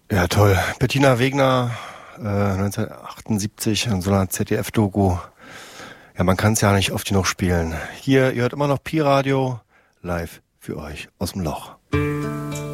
Ja, toll. Bettina Wegner, 1978 in so einer ZDF-Doku. Ja, man kann es ja nicht oft genug spielen. Hier, ihr hört immer noch Pi-Radio live für euch aus dem Loch.